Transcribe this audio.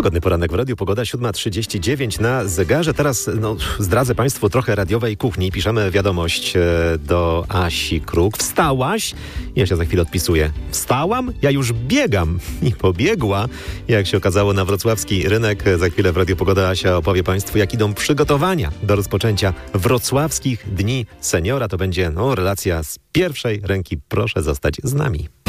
Pogodny poranek w radiu, pogoda 7:39 na zegarze. Teraz zdradzę Państwu trochę radiowej kuchni. Piszemy wiadomość do Asi Kruk. Wstałaś? Ja się za chwilę odpisuję. Wstałam? Ja już biegam. I pobiegła, jak się okazało, na wrocławski rynek. Za chwilę w Radiu Pogoda Asia opowie Państwu, jak idą przygotowania do rozpoczęcia wrocławskich Dni Seniora. To będzie relacja z pierwszej ręki. Proszę zostać z nami.